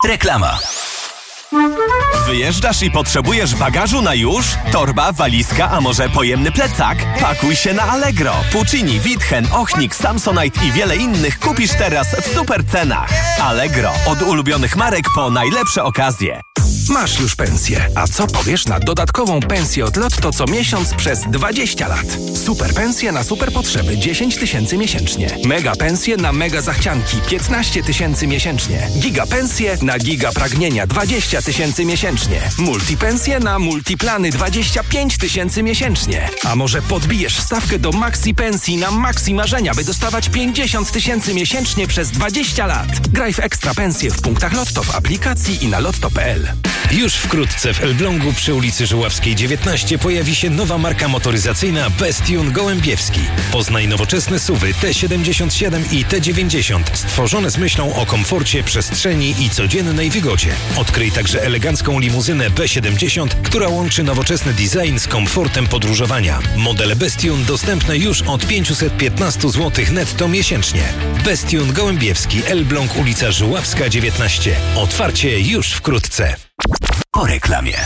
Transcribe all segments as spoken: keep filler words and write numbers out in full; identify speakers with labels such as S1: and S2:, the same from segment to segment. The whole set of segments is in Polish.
S1: Reklama. Wyjeżdżasz i potrzebujesz bagażu na już? Torba, walizka, a może pojemny plecak? Pakuj się na Allegro. Puccini, Witchen, Ochnik, Samsonite i wiele innych kupisz teraz w super cenach. Allegro. Od ulubionych marek po najlepsze okazje.
S2: Masz już pensję, a co powiesz na dodatkową pensję od Lotto co miesiąc przez dwadzieścia lat? Super pensje na super potrzeby dziesięć tysięcy miesięcznie. Mega pensje na mega zachcianki piętnaście tysięcy miesięcznie. Giga pensje na giga pragnienia dwadzieścia tysięcy miesięcznie. Multi pensje na multiplany dwadzieścia pięć tysięcy miesięcznie. A może podbijesz stawkę do maxi pensji na maxi marzenia, by dostawać pięćdziesiąt tysięcy miesięcznie przez dwadzieścia lat. Graj w ekstra pensje w punktach Lotto w aplikacji i na lotto kropka p l.
S3: Już wkrótce w Elblągu przy ulicy Żuławskiej dziewiętnaście pojawi się nowa marka motoryzacyjna Bestion Gołębiewski. Poznaj nowoczesne suwy T siedemdziesiąt siedem i T dziewięćdziesiąt stworzone z myślą o komforcie, przestrzeni i codziennej wygodzie. Odkryj także elegancką limuzynę B siedemdziesiąt, która łączy nowoczesny design z komfortem podróżowania. Modele Bestion dostępne już od pięćset piętnaście złotych netto miesięcznie. Bestion Gołębiewski, Elbląg, ulica Żuławska dziewiętnaście. Otwarcie już wkrótce.
S1: Po reklamie.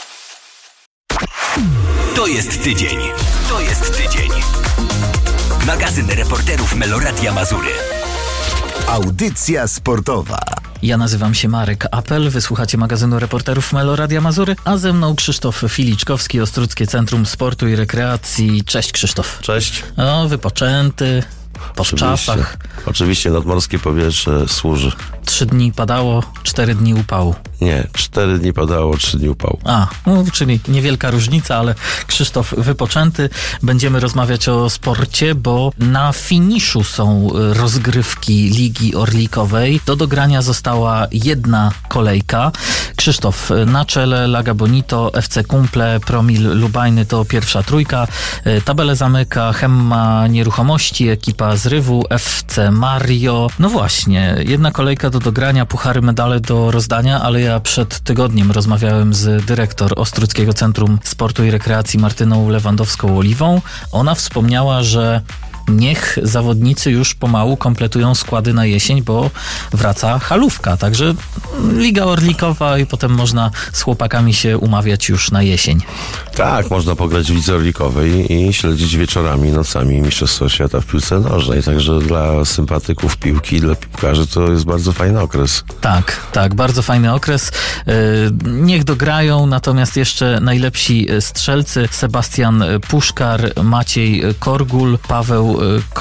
S1: To jest tydzień. To jest tydzień. Magazyn reporterów Meloradia Mazury.
S4: Audycja sportowa.
S5: Ja nazywam się Marek Apel, wysłuchacie magazynu reporterów Meloradia Mazury, a ze mną Krzysztof Filiczkowski, Ostruckie Centrum Sportu i Rekreacji. Cześć Krzysztof.
S6: Cześć.
S5: O, wypoczęty, po
S6: Oczywiście.
S5: czasach.
S6: Oczywiście nadmorskie powietrze służy.
S5: Trzy dni padało, cztery dni upału.
S6: Nie, cztery dni padało, trzy dni upału.
S5: A, no, czyli niewielka różnica, ale Krzysztof wypoczęty. Będziemy rozmawiać o sporcie, bo na finiszu są rozgrywki Ligi Orlikowej. Do dogrania została jedna kolejka. Krzysztof, na czele Laga Bonito, F C Kumple, Promil Lubajny to pierwsza trójka. Tabelę zamyka Hemma Nieruchomości, ekipa Zrywu, F C Mario. No właśnie, jedna kolejka do dogrania, puchary, medale do rozdania, ale ja przed tygodniem rozmawiałem z dyrektor Ostruckiego Centrum Sportu i Rekreacji Martyną Lewandowską-Oliwą. Ona wspomniała, że niech zawodnicy już pomału kompletują składy na jesień, bo wraca halówka, także Liga Orlikowa i potem można z chłopakami się umawiać już na jesień.
S6: Tak, można pograć w Lidze Orlikowej i śledzić wieczorami, nocami Mistrzostwa Świata w piłce nożnej, także dla sympatyków piłki, dla piłkarzy to jest bardzo fajny okres.
S5: Tak, tak, bardzo fajny okres. Niech dograją, natomiast jeszcze najlepsi strzelcy Sebastian Puszkar, Maciej Korgul, Paweł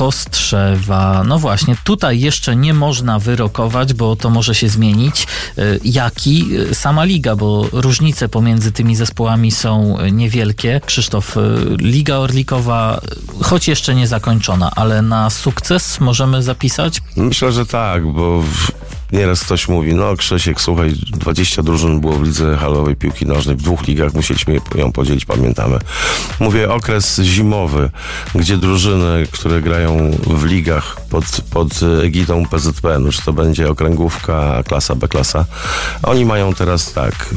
S5: Kostrzewa. No właśnie, tutaj jeszcze nie można wyrokować, bo to może się zmienić. Jaki? Sama liga, bo różnice pomiędzy tymi zespołami są niewielkie. Krzysztof, Liga Orlikowa, choć jeszcze nie zakończona, ale na sukces możemy zapisać?
S6: Myślę, że tak, bo nieraz ktoś mówi, no Krzysiek, słuchaj, dwadzieścia drużyn było w lidze halowej piłki nożnej, w dwóch ligach musieliśmy ją podzielić, pamiętamy. Mówię okres zimowy, gdzie drużyny, które grają w ligach pod, pod egidą P Z P N, czy to będzie okręgówka, klasa B, klasa, oni mają teraz tak,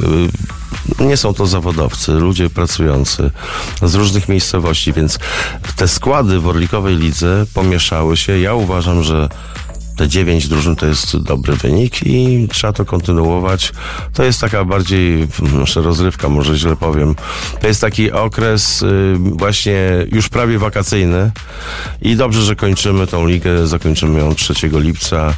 S6: nie są to zawodowcy, ludzie pracujący z różnych miejscowości, więc te składy w orlikowej lidze pomieszały się. Ja uważam, że te dziewięć drużyn to jest dobry wynik i trzeba to kontynuować. To jest taka bardziej może rozrywka, może źle powiem. To jest taki okres y, właśnie już prawie wakacyjny i dobrze, że kończymy tą ligę. Zakończymy ją trzeciego lipca.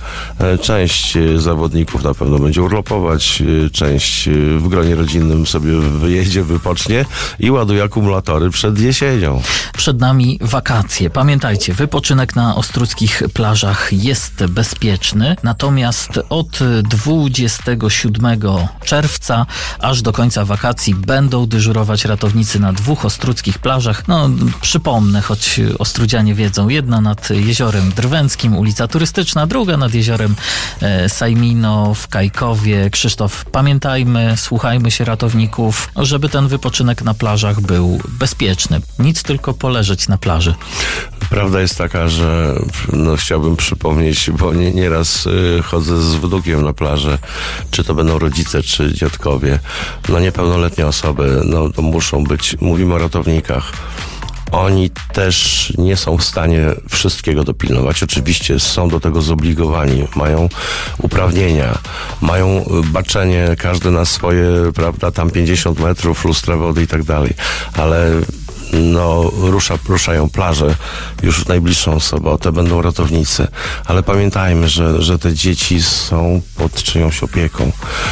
S6: Część zawodników na pewno będzie urlopować, część w gronie rodzinnym sobie wyjedzie, wypocznie i ładuje akumulatory przed jesienią.
S5: Przed nami wakacje. Pamiętajcie, wypoczynek na ostruckich plażach jest bezpieczny, natomiast od dwudziestego siódmego czerwca aż do końca wakacji będą dyżurować ratownicy na dwóch ostruckich plażach. No, przypomnę, choć ostrudzianie wiedzą, jedna nad Jeziorem Drwęckim, ulica Turystyczna, druga nad Jeziorem e, Sajmino w Kajkowie. Krzysztof, pamiętajmy, słuchajmy się ratowników, żeby ten wypoczynek na plażach był bezpieczny. Nic, tylko poleżeć na plaży.
S6: Prawda jest taka, że no, chciałbym przypomnieć, bo nie, nieraz y, chodzę z wnukiem na plażę, czy to będą rodzice, czy dziadkowie, no niepełnoletnie osoby, no to muszą być, mówimy o ratownikach, oni też nie są w stanie wszystkiego dopilnować. Oczywiście są do tego zobligowani, mają uprawnienia, mają baczenie każdy na swoje, prawda, tam pięćdziesiąt metrów, lustra wody i tak dalej, ale no, rusza, ruszają plaże już w najbliższą sobotę, będą ratownicy, ale pamiętajmy, że, że te dzieci są pod czyjąś opieką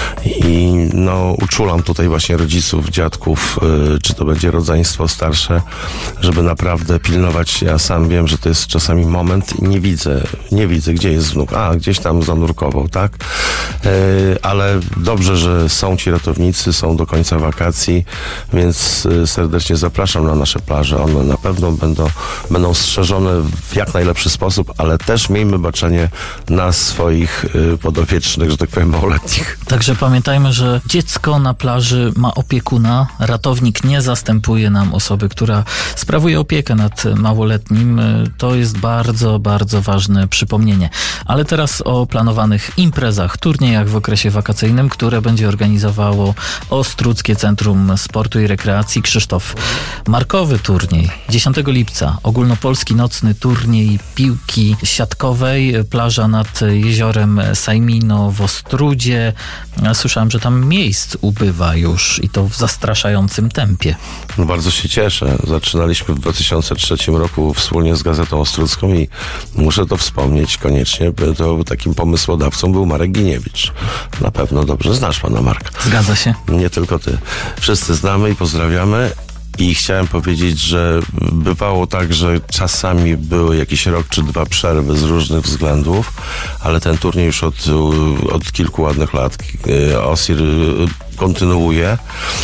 S6: i no, uczulam tutaj właśnie rodziców, dziadków, yy, czy to będzie rodzeństwo starsze, żeby naprawdę pilnować. Ja sam wiem, że to jest czasami moment i nie widzę, nie widzę, gdzie jest wnuk. A, gdzieś tam zanurkował, tak? Yy, ale dobrze, że są ci ratownicy, są do końca wakacji, więc yy, serdecznie zapraszam na nasze plaże. One na pewno będą, będą strzeżone w jak najlepszy sposób, ale też miejmy baczenie na swoich y, podopiecznych, że tak powiem, małoletnich.
S5: Także pamiętajmy, że dziecko na plaży ma opiekuna. Ratownik nie zastępuje nam osoby, która sprawuje opiekę nad małoletnim. To jest bardzo, bardzo ważne przypomnienie. Ale teraz o planowanych imprezach, turniejach w okresie wakacyjnym, które będzie organizowało Ostródzkie Centrum Sportu i Rekreacji. Krzysztof, markowy turniej. dziesiątego lipca ogólnopolski nocny turniej piłki siatkowej, plaża nad jeziorem Sajmino w Ostródzie. Słyszałem, że tam miejsc ubywa już i to w zastraszającym tempie.
S6: No bardzo się cieszę. Zaczynaliśmy w dwa tysiące trzecim roku wspólnie z Gazetą Ostródzką i muszę to wspomnieć koniecznie, to takim pomysłodawcą był Marek Giniewicz. Na pewno dobrze znasz pana Marka.
S5: Zgadza się.
S6: Nie tylko ty. Wszyscy znamy i pozdrawiamy. I chciałem powiedzieć, że bywało tak, że czasami były jakieś rok czy dwa przerwy z różnych względów, ale ten turniej już od, od kilku ładnych lat OSIR kontynuuje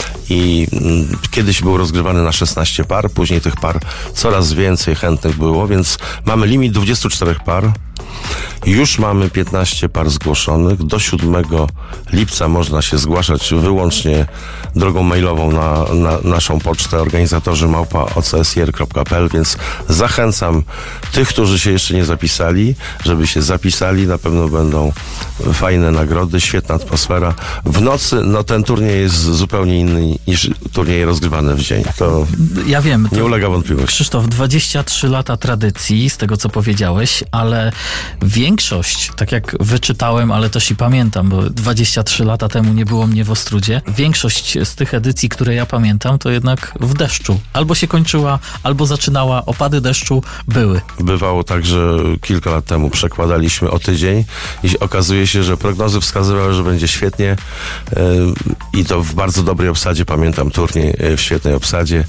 S6: i kiedyś był rozgrywany na szesnaście par, później tych par coraz więcej chętnych było, więc mamy limit dwudziestu czterech par. Już mamy piętnaście par zgłoszonych. Do siódmego lipca można się zgłaszać wyłącznie drogą mailową na, na naszą pocztę organizatorzy małpa o c s i r kropka p l, więc zachęcam tych, którzy się jeszcze nie zapisali, żeby się zapisali. Na pewno będą fajne nagrody, świetna atmosfera. W nocy, no ten turniej jest zupełnie inny niż turnieje rozgrywane w dzień. To
S5: ja wiem. To
S6: nie ulega wątpliwości.
S5: Krzysztof, dwadzieścia trzy lata tradycji, z tego co powiedziałeś, ale większość, tak jak wyczytałem, ale też i pamiętam, bo dwadzieścia trzy lata temu nie było mnie w Ostródzie, większość z tych edycji, które ja pamiętam, to jednak w deszczu. Albo się kończyła, albo zaczynała, opady deszczu były.
S6: Bywało tak, że kilka lat temu przekładaliśmy o tydzień i okazuje się, że prognozy wskazywały, że będzie świetnie yy, i to w bardzo dobrej obsadzie. Pamiętam turniej w świetnej obsadzie.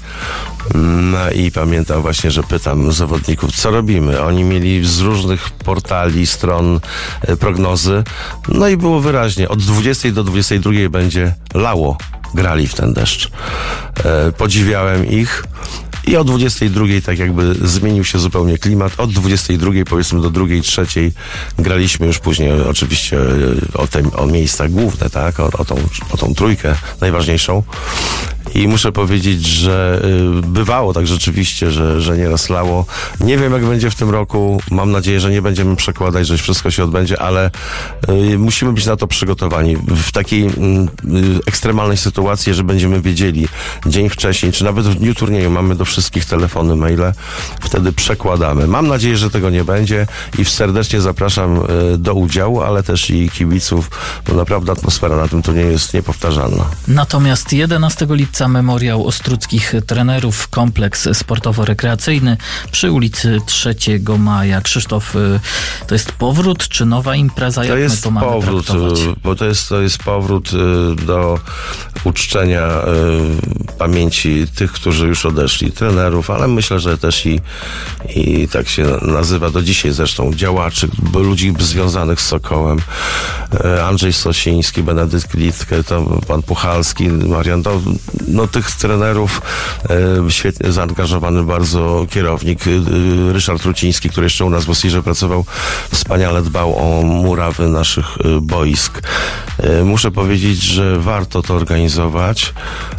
S6: No i pamiętam właśnie, że pytam zawodników, co robimy. Oni mieli z różnych portali, stron e, prognozy. No i było wyraźnie, od dwudziestej do dwudziestej drugiej będzie lało. Grali w ten deszcz. E, podziwiałem ich. I o dwudziestej drugiej tak jakby zmienił się zupełnie klimat. Od dwudziestej drugiej powiedzmy do drugiej, trzeciej graliśmy już później oczywiście o, te, o miejsca główne, tak? O, o, tą, o tą trójkę najważniejszą. I muszę powiedzieć, że y, bywało tak rzeczywiście, że, że nieraz lało. Nie wiem, jak będzie w tym roku. Mam nadzieję, że nie będziemy przekładać, że wszystko się odbędzie, ale y, musimy być na to przygotowani. W takiej y, y, ekstremalnej sytuacji, że będziemy wiedzieli dzień wcześniej, czy nawet w dniu turnieju mamy do wszystkich telefony, maile, wtedy przekładamy. Mam nadzieję, że tego nie będzie i serdecznie zapraszam y, do udziału, ale też i kibiców, bo naprawdę atmosfera na tym turnieju jest niepowtarzalna.
S5: Natomiast jedenastego lipca memoriał ostródzkich trenerów, kompleks sportowo-rekreacyjny przy ulicy trzeciego maja. Krzysztof, to jest powrót czy nowa impreza?
S6: To
S5: Jak
S6: jest
S5: my to mamy
S6: powrót,
S5: traktować?
S6: bo to jest, to jest powrót do uczczenia pamięci tych, którzy już odeszli, trenerów, ale myślę, że też i, i tak się nazywa do dzisiaj zresztą, działaczy, ludzi związanych z Sokołem. Andrzej Sosiński, Benedykt Litke, to pan Puchalski, Marian, to, no tych trenerów, e, świetnie zaangażowany bardzo kierownik, e, Ryszard Ruciński, który jeszcze u nas w Osirze pracował, wspaniale dbał o murawy naszych e, boisk. E, muszę powiedzieć, że warto to organizować.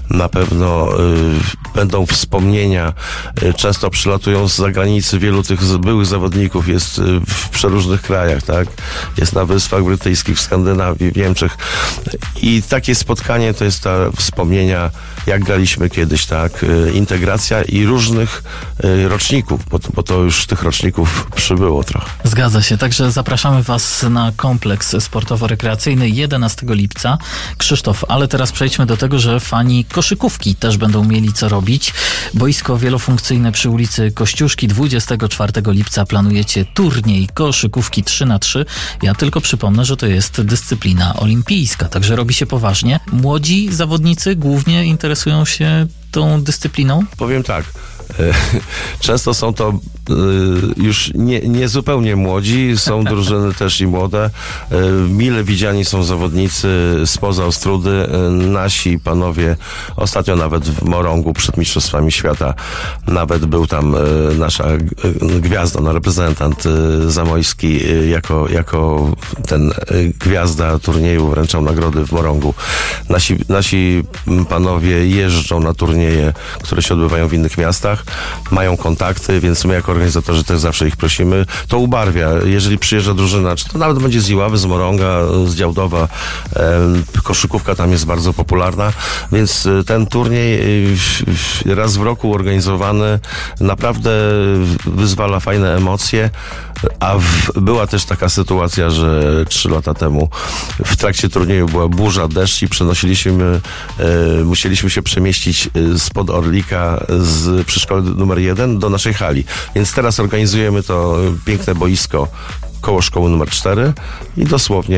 S6: na pewno y, będą wspomnienia. Y, często przylatują z zagranicy, wielu tych z- byłych zawodników jest y, w przeróżnych krajach, tak? Jest na Wyspach Brytyjskich, w Skandynawii, w Niemczech. I takie spotkanie to jest ta wspomnienia, jak graliśmy kiedyś, tak? Y, integracja i różnych y, roczników, bo, bo to już tych roczników przybyło trochę.
S5: Zgadza się, także zapraszamy Was na kompleks sportowo-rekreacyjny jedenastego lipca. Krzysztof, ale teraz przejdźmy do tego, że fani koszykówki też będą mieli co robić. Boisko wielofunkcyjne przy ulicy Kościuszki dwudziestego czwartego lipca planujecie turniej koszykówki trzy na trzy. Ja tylko przypomnę, że to jest dyscyplina olimpijska, także robi się poważnie. Młodzi zawodnicy głównie interesują się tą dyscypliną?
S6: Powiem tak. e, Często są to e, już nie, nie zupełnie młodzi, są drużyny też i młode. E, Mile widziani są zawodnicy spoza Ostródy. E, Nasi panowie, ostatnio nawet w Morągu przed Mistrzostwami Świata, nawet był tam e, nasza g- gwiazda, no, reprezentant e, zamojski e, jako, jako ten e, gwiazda turnieju wręczał nagrody w Morągu. Nasi, nasi panowie jeżdżą na turnieje, które się odbywają w innych miastach, mają kontakty, więc my jako organizatorzy też zawsze ich prosimy. To ubarwia. Jeżeli przyjeżdża drużyna, czy to nawet będzie z Iławy, z Morąga, z Działdowa, em, koszykówka tam jest bardzo popularna, więc e, ten turniej e, w- w- raz w roku organizowany naprawdę wyzwala fajne emocje, a w, była też taka sytuacja, że trzy lata temu w trakcie turnieju była burza, deszcz i przenosiliśmy, e, musieliśmy się przemieścić e, spod Orlika z przy szkole numer jeden do naszej hali. Więc teraz organizujemy to piękne boisko koło szkoły numer cztery i dosłownie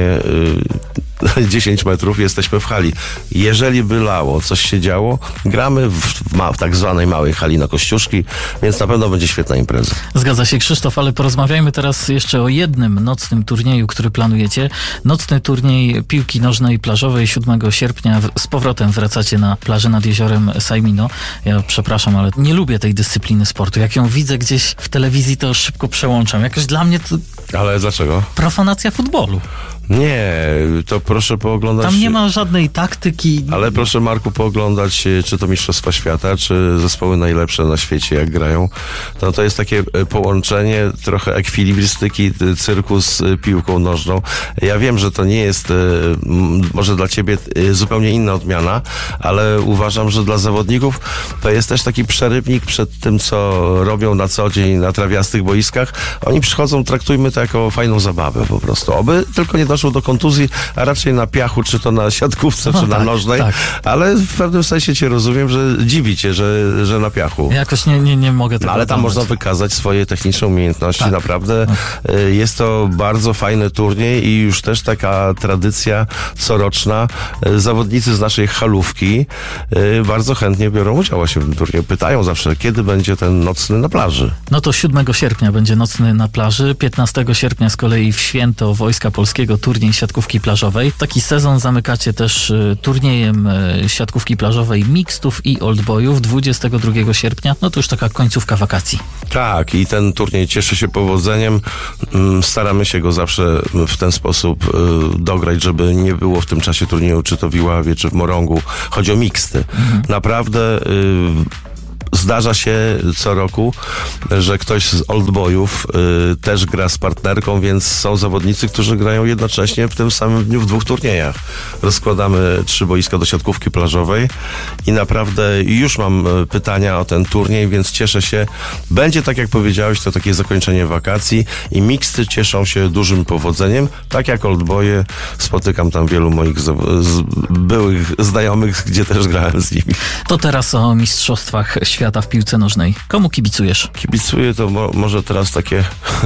S6: y, dziesięć metrów jesteśmy w hali. Jeżeli by lało, coś się działo, gramy w, w, ma, w tak zwanej małej hali na Kościuszki, więc na pewno będzie świetna impreza.
S5: Zgadza się, Krzysztof, ale porozmawiajmy teraz jeszcze o jednym nocnym turnieju, który planujecie. Nocny turniej piłki nożnej plażowej siódmego sierpnia. W- Z powrotem wracacie na plażę nad jeziorem Sajmino. Ja przepraszam, ale nie lubię tej dyscypliny sportu. Jak ją widzę gdzieś w telewizji, to szybko przełączam. Jakoś dla mnie to
S6: Ale dlaczego?
S5: profanacja futbolu.
S6: Nie, to proszę pooglądać...
S5: Tam nie ma żadnej taktyki.
S6: Ale proszę, Marku, pooglądać, e, czy to Mistrzostwa Świata, czy zespoły najlepsze na świecie, jak grają. No to jest takie e, połączenie trochę ekwilibrystyki, e, cyrku z e, piłką nożną. Ja wiem, że to nie jest e, m, może dla ciebie e, zupełnie inna odmiana, ale uważam, że dla zawodników to jest też taki przerywnik przed tym, co robią na co dzień na trawiastych boiskach. Oni przychodzą, traktujmy to jako fajną zabawę po prostu. Oby tylko nie doszło do kontuzji, a raczej na piachu, czy to na siatkówce,
S5: No
S6: czy na
S5: tak,
S6: nożnej.
S5: tak.
S6: Ale w pewnym sensie cię rozumiem, że dziwi cię, że, że na piachu.
S5: Jakoś nie, nie, nie mogę tego
S6: No, ale tam
S5: oglądać.
S6: można wykazać swoje techniczne umiejętności.
S5: Tak.
S6: Naprawdę y, jest to bardzo fajny turniej i już też taka tradycja coroczna. Y, Zawodnicy z naszej halówki y, bardzo chętnie biorą udział właśnie w tym turnieju. Pytają zawsze, kiedy będzie ten nocny na plaży.
S5: No to siódmego sierpnia będzie nocny na plaży, piętnastego sierpnia z kolei w święto Wojska Polskiego turniej siatkówki plażowej. Taki sezon zamykacie też y, turniejem y, siatkówki plażowej mixtów i oldboyów dwudziestego drugiego sierpnia. No to już taka końcówka wakacji.
S6: Tak, i ten turniej cieszy się powodzeniem. Mm, Staramy się go zawsze w ten sposób y, dograć, żeby nie było w tym czasie turnieju, czy to w Iławie, czy w Morągu. Chodzi o miksty. Naprawdę y, zdarza się co roku, że ktoś z oldboyów y, też gra z partnerką, więc są zawodnicy, którzy grają jednocześnie w tym samym dniu w dwóch turniejach. Rozkładamy trzy boiska do siatkówki plażowej i naprawdę już mam y, pytania o ten turniej, więc cieszę się. Będzie, tak jak powiedziałeś, to takie zakończenie wakacji i miksty cieszą się dużym powodzeniem, tak jak oldboye. Spotykam tam wielu moich zaw- z, byłych znajomych, gdzie też grałem z nimi.
S5: To teraz o Mistrzostwach Świata w piłce nożnej. Komu kibicujesz?
S6: Kibicuję to mo- może teraz takie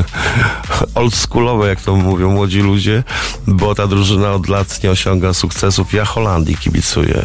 S6: oldschoolowe, jak to mówią młodzi ludzie, bo ta drużyna od lat nie osiąga sukcesów. Ja Holandii kibicuję.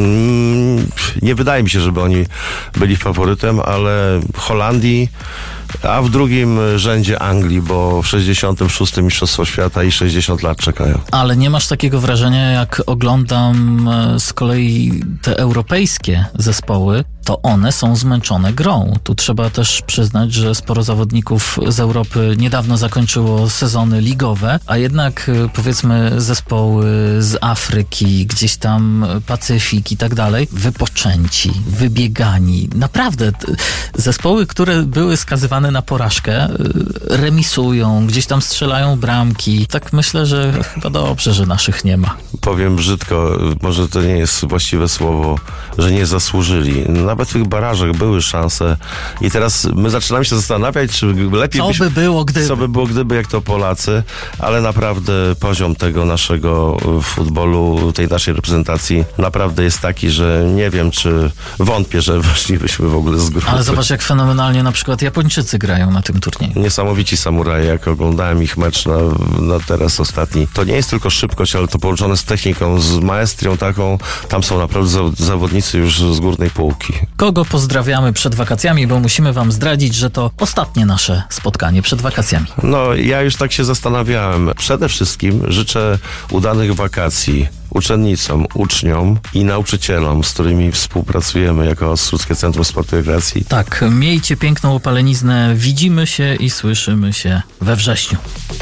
S6: Mm, Nie wydaje mi się, żeby oni byli faworytem, ale Holandii, a w drugim rzędzie Anglii, bo w sześćdziesiątym szóstym Mistrzostwo Świata i sześćdziesiąt lat czekają.
S5: Ale nie masz takiego wrażenia, jak oglądam e, z kolei te europejskie zespoły, to one są zmęczone grą. Tu trzeba też przyznać, że sporo zawodników z Europy niedawno zakończyło sezony ligowe, a jednak powiedzmy zespoły z Afryki, gdzieś tam Pacyfik i tak dalej, wypoczęci, wybiegani. Naprawdę zespoły, które były skazywane na porażkę, remisują, gdzieś tam strzelają bramki. Tak myślę, że chyba dobrze, że naszych nie ma.
S6: Powiem brzydko, może to nie jest właściwe słowo, że nie zasłużyli. Nawet w tych barażach były szanse i teraz my zaczynamy się zastanawiać, czy lepiej...
S5: Co
S6: byśmy,
S5: by było, gdyby?
S6: Co by było, gdyby, jak to Polacy, ale naprawdę poziom tego naszego futbolu, tej naszej reprezentacji naprawdę jest taki, że nie wiem, czy wątpię, że weszlibyśmy w ogóle z grupy.
S5: Ale zobacz, jak fenomenalnie na przykład Japończycy grają na tym turnieju.
S6: Niesamowici samuraje, jak oglądałem ich mecz na, na teraz ostatni. To nie jest tylko szybkość, ale to połączone z techniką, z maestrią taką. Tam są naprawdę zawodnicy już z górnej półki.
S5: Kogo pozdrawiamy przed wakacjami, bo musimy wam zdradzić, że to ostatnie nasze spotkanie przed wakacjami.
S6: No, ja już tak się zastanawiałem. Przede wszystkim życzę udanych wakacji uczennicom, uczniom i nauczycielom, z którymi współpracujemy jako Ostruckie Centrum Sportu i Rekreacji.
S5: Tak, miejcie piękną opaleniznę. Widzimy się i słyszymy się we wrześniu.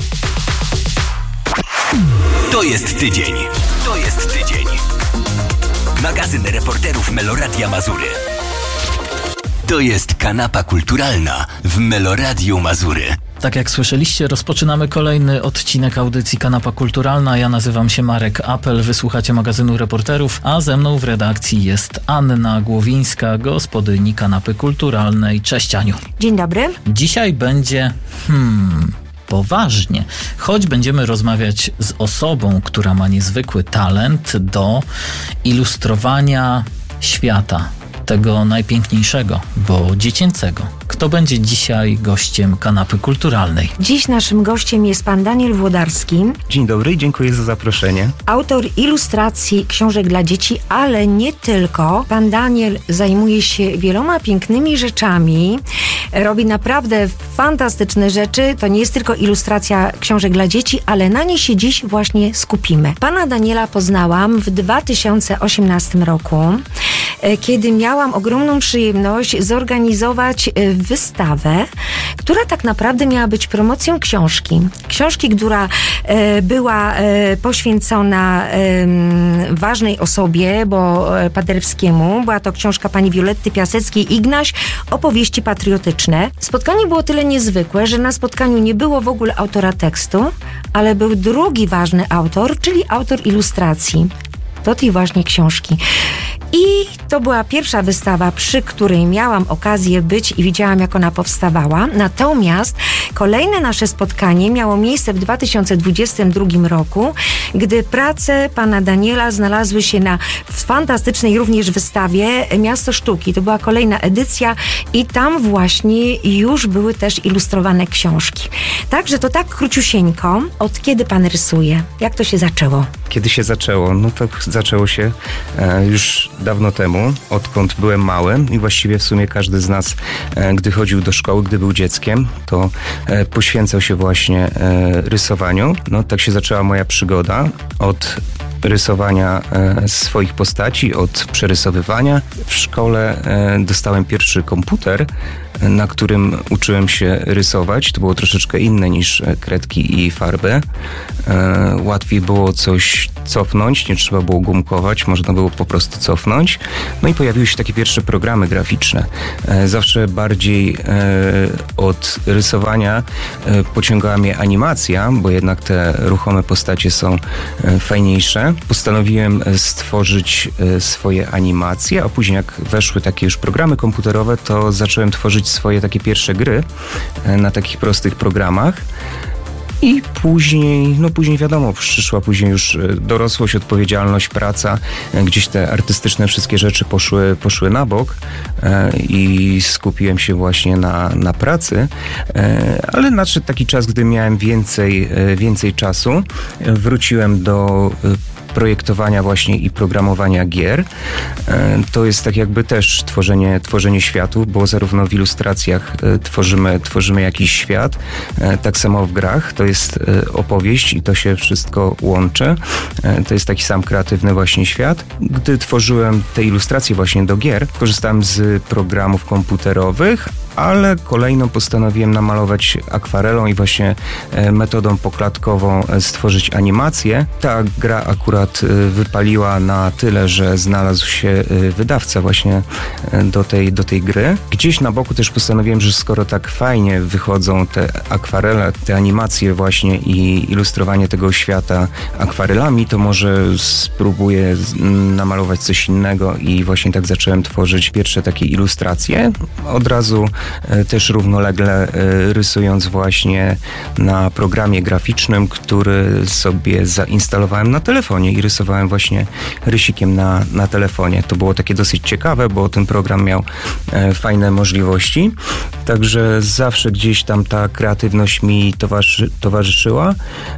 S7: To jest tydzień. To jest tydzień. Magazyn reporterów Meloradia Mazury. To jest kanapa kulturalna w Meloradiu Mazury.
S5: Tak jak słyszeliście, rozpoczynamy kolejny odcinek audycji Kanapa Kulturalna. Ja nazywam się Marek Apel, wysłuchacie magazynu reporterów, a ze mną w redakcji jest Anna Głowińska, gospodyni Kanapy Kulturalnej. Cześć, Aniu.
S8: Dzień dobry.
S5: Dzisiaj będzie... Hmm... poważnie, choć będziemy rozmawiać z osobą, która ma niezwykły talent do ilustrowania świata, tego najpiękniejszego, bo dziecięcego. Kto będzie dzisiaj gościem Kanapy Kulturalnej?
S8: Dziś naszym gościem jest pan Daniel Włodarski.
S9: Dzień dobry i dziękuję za zaproszenie.
S8: Autor ilustracji książek dla dzieci, ale nie tylko. Pan Daniel zajmuje się wieloma pięknymi rzeczami. Robi naprawdę fantastyczne rzeczy. To nie jest tylko ilustracja książek dla dzieci, ale na niej się dziś właśnie skupimy. Pana Daniela poznałam w dwa tysiące osiemnastym roku, kiedy miałam ogromną przyjemność zorganizować wystawę, która tak naprawdę miała być promocją książki. Książki, która e, była e, poświęcona e, ważnej osobie, bo e, Paderewskiemu. Była to książka pani Violetty Piaseckiej Ignaś, opowieści patriotyczne. Spotkanie było tyle niezwykłe, że na spotkaniu nie było w ogóle autora tekstu, ale był drugi ważny autor, czyli autor ilustracji do tej właśnie książki. I to była pierwsza wystawa, przy której miałam okazję być i widziałam, jak ona powstawała. Natomiast kolejne nasze spotkanie miało miejsce w dwa tysiące dwudziestym drugim roku, gdy prace pana Daniela znalazły się na fantastycznej również wystawie Miasto Sztuki. To była kolejna edycja i tam właśnie już były też ilustrowane książki. Także to tak króciusieńko. Od kiedy pan rysuje? Jak to się zaczęło?
S9: Kiedy się zaczęło? No to zaczęło się e, już dawno temu, odkąd byłem mały i właściwie w sumie każdy z nas, e, gdy chodził do szkoły, gdy był dzieckiem, to e, poświęcał się właśnie e, rysowaniu. No tak się zaczęła moja przygoda od rysowania e, swoich postaci, od przerysowywania. W szkole e, dostałem pierwszy komputer, e, na którym uczyłem się rysować. To było troszeczkę inne niż e, kredki i farby. E, łatwiej było coś cofnąć, nie trzeba było gumkować, można było po prostu cofnąć. No i pojawiły się takie pierwsze programy graficzne. E, zawsze bardziej e, od rysowania e, pociągała mnie animacja, bo jednak te ruchome postacie są e, fajniejsze. Postanowiłem stworzyć swoje animacje, a później jak weszły takie już programy komputerowe, to zacząłem tworzyć swoje takie pierwsze gry na takich prostych programach. I później, no później wiadomo, przyszła później już dorosłość, odpowiedzialność, praca. Gdzieś te artystyczne wszystkie rzeczy poszły, poszły na bok i skupiłem się właśnie na, na pracy. Ale nadszedł taki czas, gdy miałem więcej, więcej czasu. Wróciłem do projektowania właśnie i programowania gier. To jest tak jakby też tworzenie, tworzenie światów, bo zarówno w ilustracjach tworzymy, tworzymy jakiś świat, tak samo w grach. To jest opowieść i to się wszystko łączy. To jest taki sam kreatywny właśnie świat. Gdy tworzyłem te ilustracje właśnie do gier, korzystałem z programów komputerowych, ale kolejno postanowiłem namalować akwarelą i właśnie metodą poklatkową stworzyć animację. Ta gra akurat wypaliła na tyle, że znalazł się wydawca właśnie do tej, do tej gry. Gdzieś na boku też postanowiłem, że skoro tak fajnie wychodzą te akwarele, te animacje właśnie i ilustrowanie tego świata akwarelami, to może spróbuję namalować coś innego i właśnie tak zacząłem tworzyć pierwsze takie ilustracje. Od razu też równolegle rysując właśnie na programie graficznym, który sobie zainstalowałem na telefonie i rysowałem właśnie rysikiem na, na telefonie. To było takie dosyć ciekawe, bo ten program miał fajne możliwości, także zawsze gdzieś tam ta kreatywność mi towarzyszy, towarzyszyła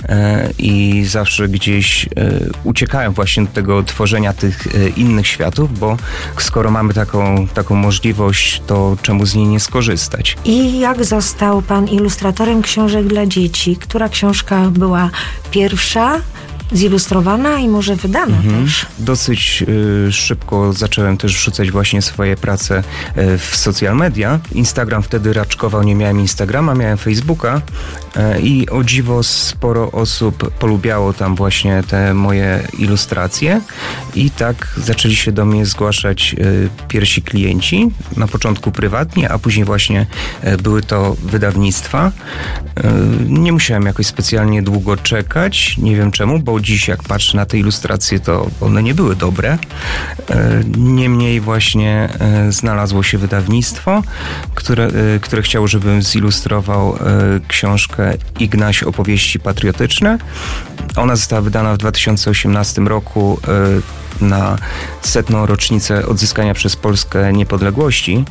S9: i zawsze gdzieś uciekałem właśnie do tego tworzenia tych innych światów, bo skoro mamy taką, taką możliwość, to czemu z niej nie skorzystać?
S8: I jak został pan ilustratorem książek dla dzieci? Która książka była pierwsza zilustrowana i może wydana mhm. też?
S9: Dosyć y, szybko zacząłem też wrzucać właśnie swoje prace y, w social media. Instagram wtedy raczkował, nie miałem Instagrama, miałem Facebooka y, i o dziwo sporo osób polubiało tam właśnie te moje ilustracje i tak zaczęli się do mnie zgłaszać y, pierwsi klienci, na początku prywatnie, a później właśnie y, były to wydawnictwa. Y, nie musiałem jakoś specjalnie długo czekać, nie wiem czemu, bo dziś jak patrzę na te ilustracje, to one nie były dobre. Niemniej właśnie znalazło się wydawnictwo, które, które chciało, żebym zilustrował książkę Ignaś Opowieści Patriotyczne. Ona została wydana w dwa tysiące osiemnastym roku na setną rocznicę odzyskania przez Polskę niepodległości.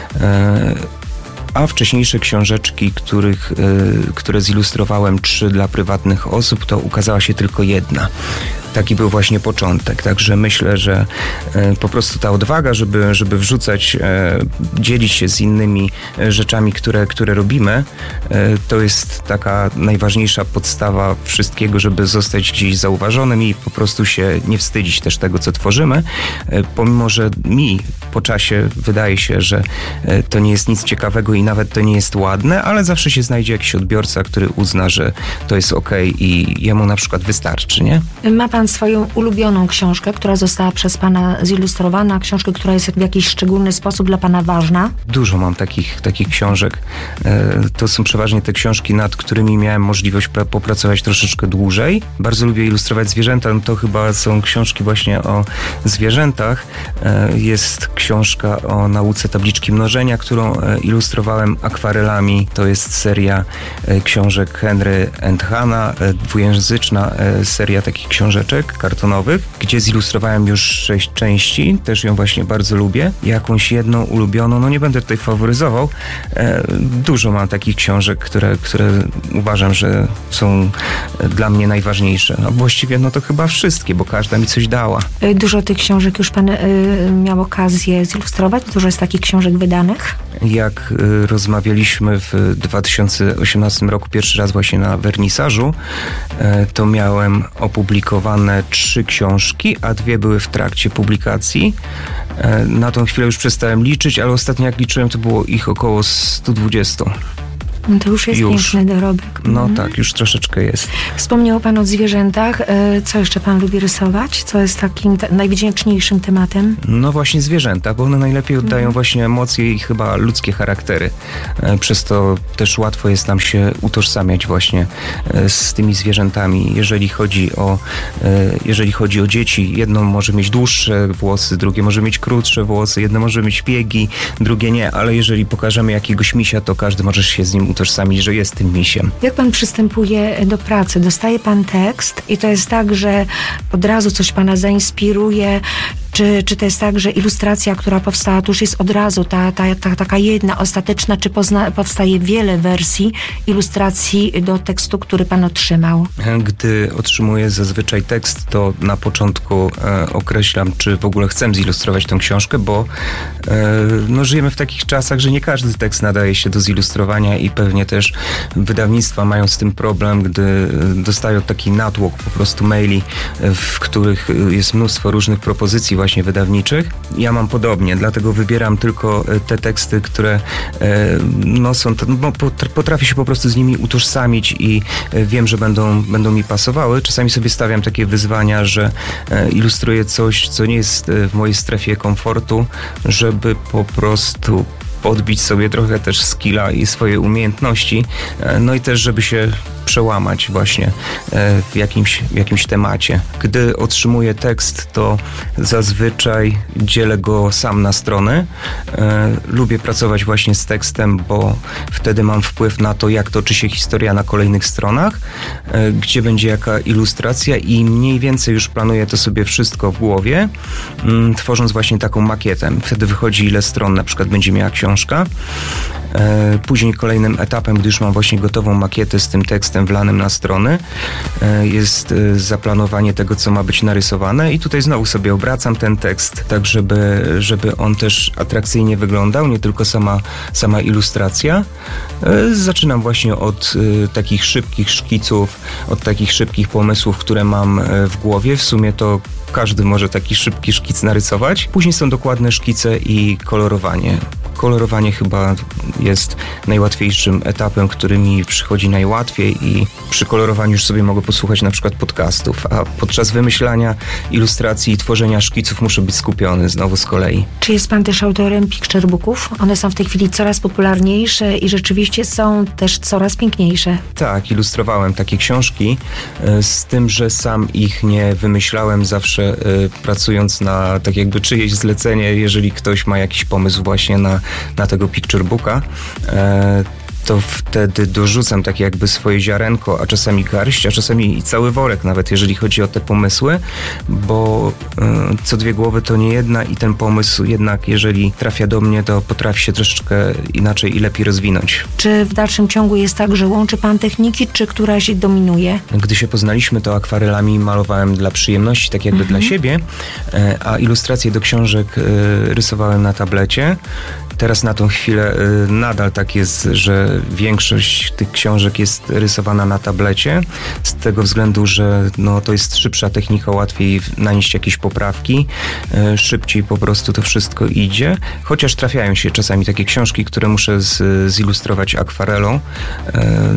S9: A wcześniejsze książeczki, których, y, które zilustrowałem, trzy dla prywatnych osób, to ukazała się tylko jedna. Taki był właśnie początek, także myślę, że y, po prostu ta odwaga, żeby, żeby wrzucać, y, dzielić się z innymi rzeczami, które, które robimy, y, to jest taka najważniejsza podstawa wszystkiego, żeby zostać gdzieś zauważonym i po prostu się nie wstydzić też tego, co tworzymy, y, pomimo, że mi po czasie wydaje się, że y, to nie jest nic ciekawego i nawet to nie jest ładne, ale zawsze się znajdzie jakiś odbiorca, który uzna, że to jest okej i jemu na przykład wystarczy, nie?
S8: Ma pan swoją ulubioną książkę, która została przez pana zilustrowana, książkę, która jest w jakiś szczególny sposób dla pana ważna?
S9: Dużo mam takich, takich książek. To są przeważnie te książki, nad którymi miałem możliwość pra- popracować troszeczkę dłużej. Bardzo lubię ilustrować zwierzęta, no to chyba są książki właśnie o zwierzętach. Jest książka o nauce tabliczki mnożenia, którą ilustrowałem akwarelami. To jest seria książek Henry and Hanna, dwujęzyczna seria takich książeczek kartonowych, gdzie zilustrowałem już sześć części. Też ją właśnie bardzo lubię. Jakąś jedną ulubioną, no nie będę tutaj faworyzował. Dużo mam takich książek, które, które uważam, że są dla mnie najważniejsze. No właściwie no to chyba wszystkie, bo każda mi coś dała.
S8: Dużo tych książek już pan y, miał okazję zilustrować? Dużo jest takich książek wydanych?
S9: Jak y, rozmawialiśmy w dwa tysiące osiemnastym roku pierwszy raz właśnie na wernisażu, y, to miałem opublikowane trzy książki, a dwie były w trakcie publikacji. Y, na tą chwilę już przestałem liczyć, ale ostatnio jak liczyłem, to było ich około sto dwadzieścia.
S8: No to już jest już. Piękny dorobek.
S9: No
S8: mhm.
S9: tak, już troszeczkę jest.
S8: Wspomniał pan o zwierzętach. Co jeszcze pan lubi rysować? Co jest takim te- najwdzięczniejszym tematem?
S9: No właśnie zwierzęta, bo one najlepiej oddają mhm. właśnie emocje i chyba ludzkie charaktery. Przez to też łatwo jest nam się utożsamiać właśnie z tymi zwierzętami. Jeżeli chodzi o, jeżeli chodzi o dzieci, jedno może mieć dłuższe włosy, drugie może mieć krótsze włosy, jedno może mieć piegi, drugie nie, ale jeżeli pokażemy jakiegoś misia, to każdy może się z nim utożsamić, że jest tym misiem.
S8: Jak pan przystępuje do pracy? Dostaje pan tekst i to jest tak, że od razu coś pana zainspiruje, Czy, czy to jest tak, że ilustracja, która powstała, to już jest od razu ta, ta, ta, taka jedna, ostateczna, czy pozna, powstaje wiele wersji ilustracji do tekstu, który pan otrzymał?
S9: Gdy otrzymuję zazwyczaj tekst, to na początku e, określam, czy w ogóle chcę zilustrować tę książkę, bo e, no, żyjemy w takich czasach, że nie każdy tekst nadaje się do zilustrowania i pewnie też wydawnictwa mają z tym problem, gdy dostają taki natłok po prostu maili, w których jest mnóstwo różnych propozycji właśnie wydawniczych. Ja mam podobnie, dlatego wybieram tylko te teksty, które no, są, no, potrafię się po prostu z nimi utożsamić i wiem, że będą, będą mi pasowały. Czasami sobie stawiam takie wyzwania, że ilustruję coś, co nie jest w mojej strefie komfortu, żeby po prostu podbić sobie trochę też skilla i swoje umiejętności, no i też, żeby się przełamać właśnie w jakimś, w jakimś temacie. Gdy otrzymuję tekst, to zazwyczaj dzielę go sam na strony. Lubię pracować właśnie z tekstem, bo wtedy mam wpływ na to, jak toczy się historia na kolejnych stronach, gdzie będzie jaka ilustracja i mniej więcej już planuję to sobie wszystko w głowie, tworząc właśnie taką makietę. Wtedy wychodzi, ile stron na przykład będzie miała książka. Później kolejnym etapem, gdy już mam właśnie gotową makietę z tym tekstem wlanym na strony, jest zaplanowanie tego, co ma być narysowane i tutaj znowu sobie obracam ten tekst, tak żeby, żeby on też atrakcyjnie wyglądał, nie tylko sama, sama ilustracja. Zaczynam właśnie od takich szybkich szkiców, od takich szybkich pomysłów, które mam w głowie. W sumie to każdy może taki szybki szkic narysować. Później są dokładne szkice i kolorowanie. Kolorowanie chyba jest najłatwiejszym etapem, który mi przychodzi najłatwiej i przy kolorowaniu już sobie mogę posłuchać na przykład podcastów, a podczas wymyślania ilustracji i tworzenia szkiców muszę być skupiony znowu z kolei.
S8: Czy jest pan też autorem picture booków? One są w tej chwili coraz popularniejsze i rzeczywiście są też coraz piękniejsze.
S9: Tak, ilustrowałem takie książki, z tym, że sam ich nie wymyślałem, zawsze y, pracując na tak jakby czyjeś zlecenie, jeżeli ktoś ma jakiś pomysł właśnie na na tego picture booka, e, to wtedy dorzucam takie jakby swoje ziarenko, a czasami garść, a czasami i cały worek nawet, jeżeli chodzi o te pomysły, bo y, co dwie głowy to nie jedna i ten pomysł jednak, jeżeli trafia do mnie, to potrafi się troszeczkę inaczej i lepiej rozwinąć.
S8: Czy w dalszym ciągu jest tak, że łączy pan techniki, czy któraś dominuje?
S9: Gdy się poznaliśmy, to akwarelami malowałem dla przyjemności, tak jakby mhm. dla siebie, y, a ilustracje do książek y, rysowałem na tablecie. Teraz na tą chwilę y, nadal tak jest, że większość tych książek jest rysowana na tablecie, z tego względu, że no, to jest szybsza technika, łatwiej nanieść jakieś poprawki, y, szybciej po prostu to wszystko idzie, chociaż trafiają się czasami takie książki, które muszę z, zilustrować akwarelą, y,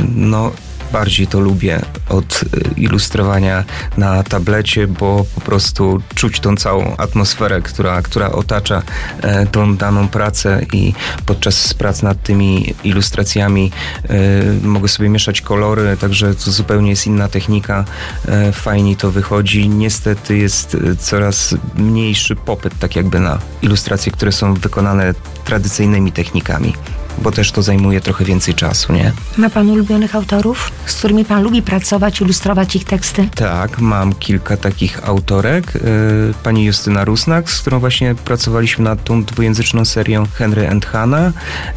S9: no bardziej to lubię od ilustrowania na tablecie, bo po prostu czuć tą całą atmosferę, która, która otacza e, tą daną pracę i podczas prac nad tymi ilustracjami e, mogę sobie mieszać kolory, także to zupełnie jest inna technika. E, fajnie to wychodzi. Niestety jest coraz mniejszy popyt tak jakby na ilustracje, które są wykonane tradycyjnymi technikami, bo też to zajmuje trochę więcej czasu, nie?
S8: Ma pan ulubionych autorów, z którymi pan lubi pracować, ilustrować ich teksty?
S9: Tak, mam kilka takich autorek. Pani Justyna Rusnak, z którą właśnie pracowaliśmy nad tą dwujęzyczną serią Henry and Hannah.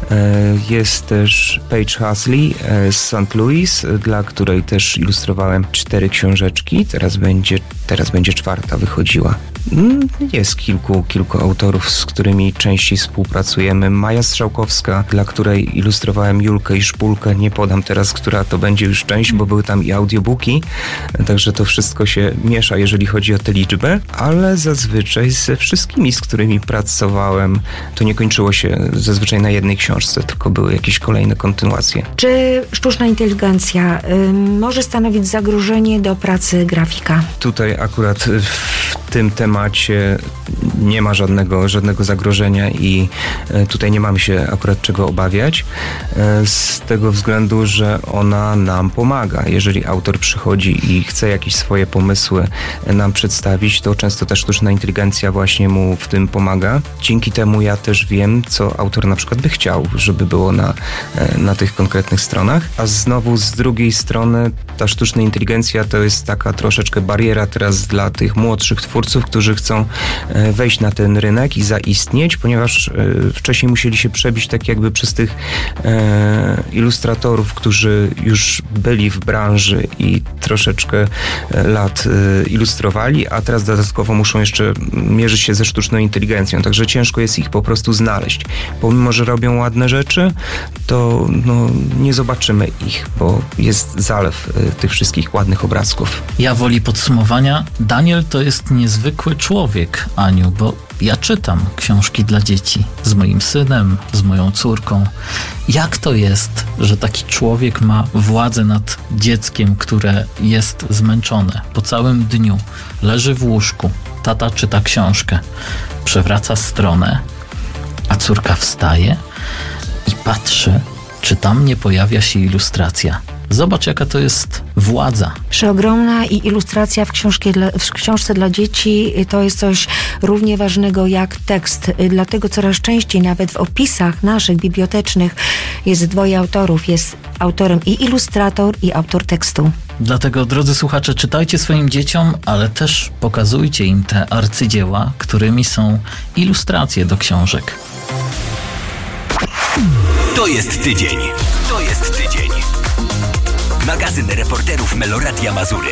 S9: Jest też Paige Hasley z Saint Louis, dla której też ilustrowałem cztery książeczki. Teraz będzie, teraz będzie czwarta wychodziła. Jest kilku, kilku autorów, z którymi częściej współpracujemy. Maja Strzałkowska, dla której ilustrowałem Julkę i Szpulkę. Nie podam teraz, która to będzie już część, bo były tam i audiobooki, także to wszystko się miesza, jeżeli chodzi o tę liczbę, ale zazwyczaj ze wszystkimi, z którymi pracowałem, to nie kończyło się zazwyczaj na jednej książce, tylko były jakieś kolejne kontynuacje.
S8: Czy sztuczna inteligencja y, może stanowić zagrożenie do pracy grafika?
S9: Tutaj akurat w tym temacie nie ma żadnego, żadnego zagrożenia i tutaj nie mamy się akurat czego obawiać z tego względu, że ona nam pomaga. Jeżeli autor przychodzi i chce jakieś swoje pomysły nam przedstawić, to często ta sztuczna inteligencja właśnie mu w tym pomaga. Dzięki temu ja też wiem, co autor na przykład by chciał, żeby było na, na tych konkretnych stronach. A znowu z drugiej strony ta sztuczna inteligencja to jest taka troszeczkę bariera teraz dla tych młodszych twórców, którzy chcą wejść na ten rynek i zaistnieć, ponieważ wcześniej musieli się przebić tak jakby przez tych e, ilustratorów, którzy już byli w branży i troszeczkę lat e, ilustrowali, a teraz dodatkowo muszą jeszcze mierzyć się ze sztuczną inteligencją, także ciężko jest ich po prostu znaleźć. Pomimo, że robią ładne rzeczy, to no, nie zobaczymy ich, bo jest zalew e, tych wszystkich ładnych obrazków.
S5: Ja woli podsumowania, Daniel to jest niezwykły człowiek, Aniu, bo ja czytam książki dla dzieci z moim synem, z moją córką. Jak to jest, że taki człowiek ma władzę nad dzieckiem, które jest zmęczone po całym dniu, leży w łóżku, tata czyta książkę, przewraca stronę, a córka wstaje i patrzy, czy tam nie pojawia się ilustracja. Zobacz, jaka to jest władza.
S8: Przeogromna i ilustracja w, książki dla, w książce dla dzieci to jest coś równie ważnego jak tekst. Dlatego coraz częściej nawet w opisach naszych bibliotecznych jest dwoje autorów. Jest autorem i ilustrator, i autor tekstu.
S5: Dlatego, drodzy słuchacze, czytajcie swoim dzieciom, ale też pokazujcie im te arcydzieła, którymi są ilustracje do książek.
S7: To jest tydzień. To jest tydzień. Magazyn reporterów Meloradia Mazury.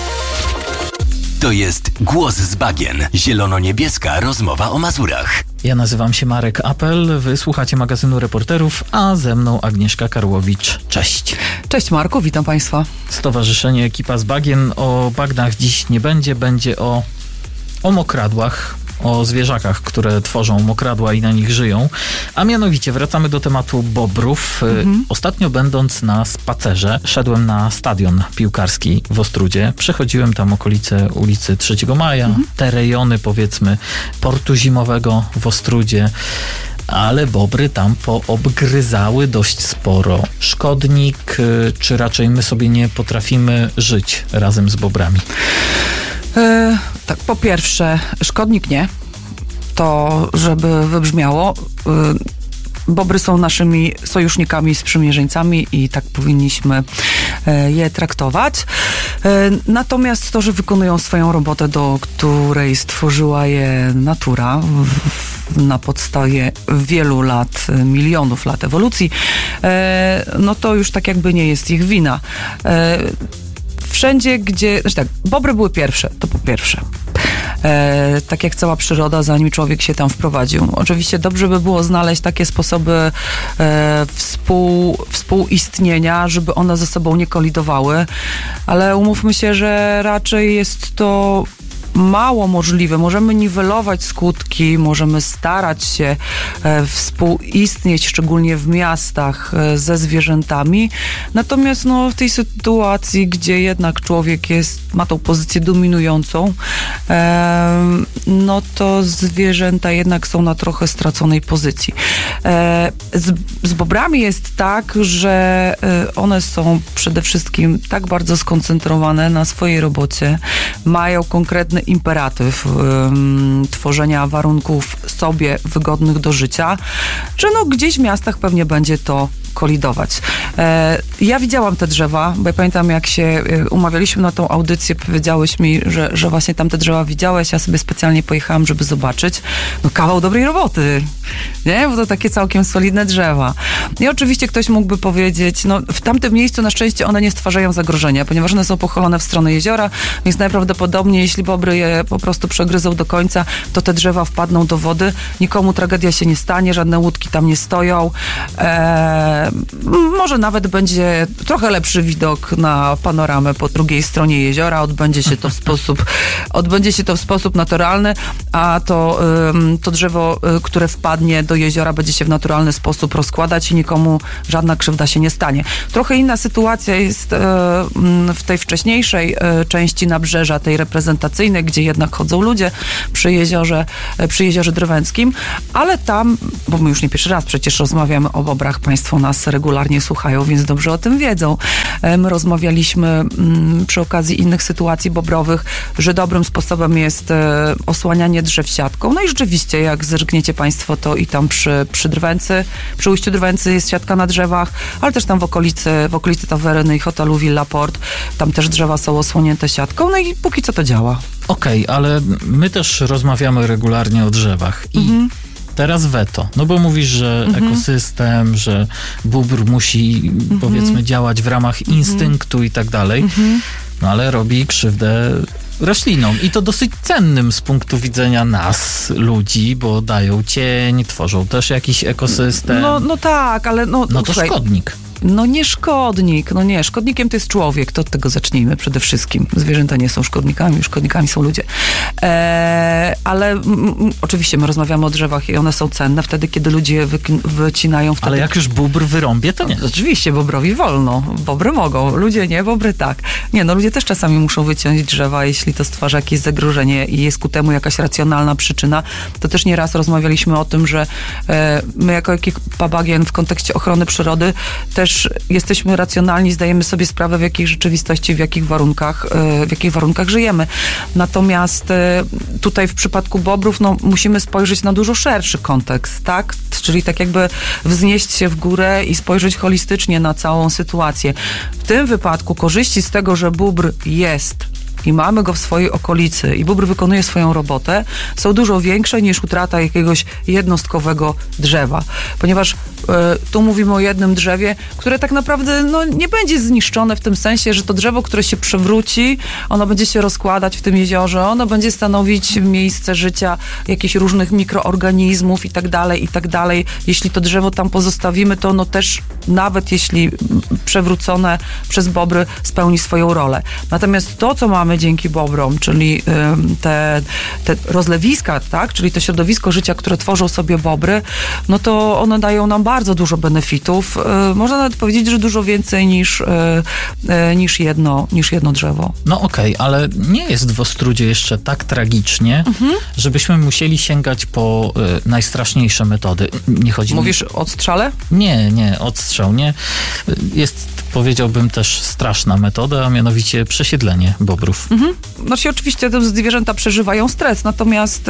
S7: To jest Głos z bagien. Zielono-niebieska rozmowa o Mazurach.
S5: Ja nazywam się Marek Apel, wy słuchacie magazynu reporterów, a ze mną Agnieszka Karłowicz. Cześć.
S10: Cześć Marku, witam Państwa.
S5: Stowarzyszenie Ekipa z Bagien. O bagnach dziś nie będzie, będzie o, o mokradłach, o zwierzakach, które tworzą mokradła i na nich żyją. A mianowicie wracamy do tematu bobrów. Mhm. Ostatnio będąc na spacerze, szedłem na stadion piłkarski w Ostródzie. Przechodziłem tam okolice ulicy trzeciego Maja, mhm. te rejony, powiedzmy, portu zimowego w Ostródzie. Ale bobry tam poobgryzały dość sporo. Szkodnik, czy raczej my sobie nie potrafimy żyć razem z bobrami?
S10: E, tak, po pierwsze, szkodnik nie. To, żeby wybrzmiało, e, bobry są naszymi sojusznikami, sprzymierzeńcami i tak powinniśmy e, je traktować. E, natomiast to, że wykonują swoją robotę, do której stworzyła je natura w, na podstawie wielu lat, milionów lat ewolucji, e, no to już tak jakby nie jest ich wina. E, Wszędzie, gdzie... Znaczy tak, bobry były pierwsze, to po pierwsze. E, tak jak cała przyroda, zanim człowiek się tam wprowadził. Oczywiście dobrze by było znaleźć takie sposoby e, współ, współistnienia, żeby one ze sobą nie kolidowały, ale umówmy się, że raczej jest to mało możliwe. Możemy niwelować skutki, możemy starać się e, współistnieć, szczególnie w miastach, e, ze zwierzętami. Natomiast no, w tej sytuacji, gdzie jednak człowiek jest, ma tą pozycję dominującą, e, no to zwierzęta jednak są na trochę straconej pozycji. E, z, z bobrami jest tak, że e, one są przede wszystkim tak bardzo skoncentrowane na swojej robocie, mają konkretne imperatyw um, tworzenia warunków sobie wygodnych do życia, że no gdzieś w miastach pewnie będzie to kolidować. E, ja widziałam te drzewa, bo ja pamiętam, jak się e, umawialiśmy na tą audycję, powiedziałeś mi, że, że właśnie tam te drzewa widziałeś, ja sobie specjalnie pojechałam, żeby zobaczyć. No kawał dobrej roboty, nie? Bo to takie całkiem solidne drzewa. I oczywiście ktoś mógłby powiedzieć, no w tamtym miejscu na szczęście one nie stwarzają zagrożenia, ponieważ one są pochylone w stronę jeziora, więc najprawdopodobniej, jeśli bobry je po prostu przegryzą do końca, to te drzewa wpadną do wody, nikomu tragedia się nie stanie, żadne łódki tam nie stoją, e, E, może nawet będzie trochę lepszy widok na panoramę po drugiej stronie jeziora. Odbędzie się to w sposób, odbędzie się to w sposób naturalny, a to, ym, to drzewo, y, które wpadnie do jeziora, będzie się w naturalny sposób rozkładać i nikomu żadna krzywda się nie stanie. Trochę inna sytuacja jest y, w tej wcześniejszej y, części nabrzeża, tej reprezentacyjnej, gdzie jednak chodzą ludzie przy jeziorze, y, przy jeziorze Drwęckim, ale tam, bo my już nie pierwszy raz przecież rozmawiamy o bobrach, państwo nas regularnie słuchają, więc dobrze o tym wiedzą. Y, my rozmawialiśmy y, przy okazji innych sytuacji bobrowych, że dobrym sposobem jest y, osłanianie drzew siatką. No i rzeczywiście, jak zerkniecie państwo, to i tam przy, przy Drwęcy, przy ujściu Drwęcy jest siatka na drzewach, ale też tam w okolicy, w okolicy Taweryny i hotelu Villa Port, tam też drzewa są osłonięte siatką, no i póki co to działa.
S5: Okej, okay, ale my też rozmawiamy regularnie o drzewach i mhm. teraz weto, no bo mówisz, że mhm. ekosystem, że bóbr musi mhm. powiedzmy działać w ramach instynktu mhm. i tak dalej, mhm. no ale robi krzywdę roślinom i to dosyć cennym z punktu widzenia nas, ludzi, bo dają cień, tworzą też jakiś ekosystem.
S10: No, no tak, ale no...
S5: No to
S10: słuchaj,
S5: szkodnik.
S10: No nie szkodnik, no nie. Szkodnikiem to jest człowiek, to od tego zacznijmy przede wszystkim. Zwierzęta nie są szkodnikami, szkodnikami są ludzie. Eee, ale m, m, oczywiście my rozmawiamy o drzewach i one są cenne wtedy, kiedy ludzie je wy, wycinają. Wtedy...
S5: Ale jak już bóbr wyrąbie, to nie.
S10: No, oczywiście, bobrowi wolno. Bobry mogą, ludzie nie, bobry tak. Nie, no ludzie też czasami muszą wyciąć drzewa, jeśli to stwarza jakieś zagrożenie i jest ku temu jakaś racjonalna przyczyna. To też nieraz rozmawialiśmy o tym, że e, my jako ekipa Bagien w kontekście ochrony przyrody też jesteśmy racjonalni, zdajemy sobie sprawę, w jakiej rzeczywistości, w jakich warunkach, w jakich warunkach żyjemy. Natomiast tutaj w przypadku bobrów, no, musimy spojrzeć na dużo szerszy kontekst, tak? Czyli tak jakby wznieść się w górę i spojrzeć holistycznie na całą sytuację. W tym wypadku korzyści z tego, że bóbr jest i mamy go w swojej okolicy i bóbr wykonuje swoją robotę, są dużo większe niż utrata jakiegoś jednostkowego drzewa. Ponieważ y, tu mówimy o jednym drzewie, które tak naprawdę no, nie będzie zniszczone w tym sensie, że to drzewo, które się przewróci, ono będzie się rozkładać w tym jeziorze, ono będzie stanowić miejsce życia jakichś różnych mikroorganizmów i tak dalej, i tak dalej. Jeśli to drzewo tam pozostawimy, to ono też, nawet jeśli przewrócone przez bobry, spełni swoją rolę. Natomiast to, co mamy dzięki bobrom, czyli te, te rozlewiska, tak, czyli to środowisko życia, które tworzą sobie bobry, no to one dają nam bardzo dużo benefitów. Można nawet powiedzieć, że dużo więcej niż, niż, jedno, niż jedno drzewo.
S5: No okej, okay, ale nie jest w Ostródzie jeszcze tak tragicznie, mhm. żebyśmy musieli sięgać po y, najstraszniejsze metody. Nie chodzi
S10: Mówisz
S5: mi...
S10: o odstrzale?
S5: Nie, nie, odstrzał nie. Jest, powiedziałbym, też straszna metoda, a mianowicie przesiedlenie bobrów.
S10: Mhm. Znaczy oczywiście te zwierzęta przeżywają stres, natomiast y,